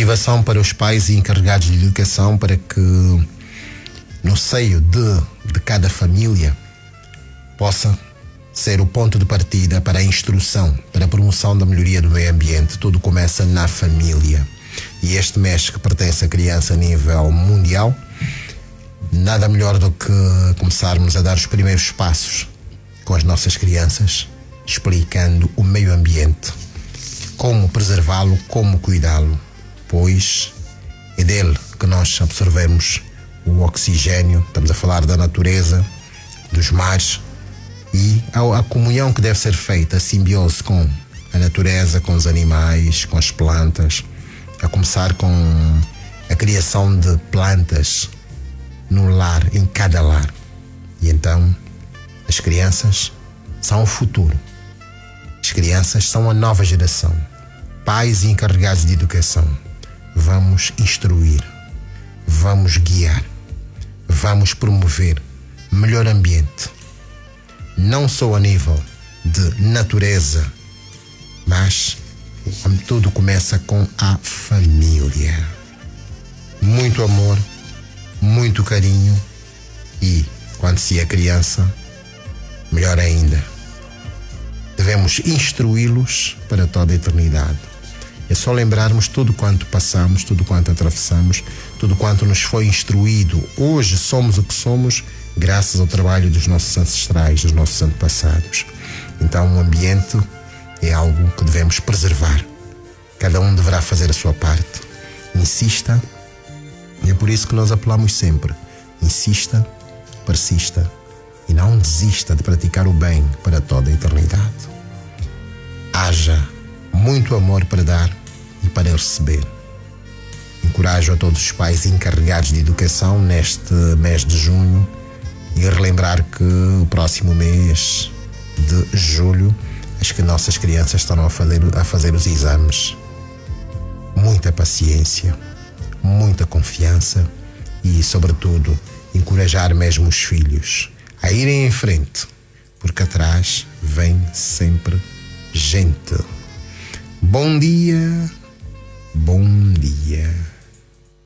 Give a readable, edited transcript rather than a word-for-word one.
motivação para os pais e encarregados de educação para que no seio de cada família possa ser o ponto de partida para a instrução, para a promoção da melhoria do meio ambiente. Tudo começa na família. E este mês que pertence à criança a nível mundial, nada melhor do que começarmos a dar os primeiros passos com as nossas crianças, explicando o meio ambiente, como preservá-lo, como cuidá-lo, pois é dele que nós absorvemos o oxigênio. Estamos a falar da natureza, dos mares, e a comunhão que deve ser feita, a simbiose com a natureza, com os animais, com as plantas, a começar com a criação de plantas no lar, em cada lar. E então as crianças são o futuro. As crianças são a nova geração. Pais e encarregados de educação, vamos instruir, vamos guiar, vamos promover melhor ambiente, não só a nível de natureza, mas tudo começa com a família. Muito amor, muito carinho e, quando se é criança, melhor ainda, devemos instruí-los para toda a eternidade. É só lembrarmos tudo quanto passamos, tudo quanto atravessamos, tudo quanto nos foi instruído. Hoje somos o que somos graças ao trabalho dos nossos ancestrais, dos nossos antepassados. Então o ambiente é algo que devemos preservar. Cada um deverá fazer a sua parte. Insista, e é por isso que nós apelamos sempre. Insista, persista e não desista de praticar o bem para toda a eternidade. Haja muito amor para dar e para receber. Encorajo a todos os pais encarregados de educação neste mês de junho e relembrar que o próximo mês de julho as que nossas crianças estarão a fazer os exames. Muita paciência, muita confiança e, sobretudo, encorajar mesmo os filhos a irem em frente, porque atrás vem sempre gente. Bom dia, bom dia.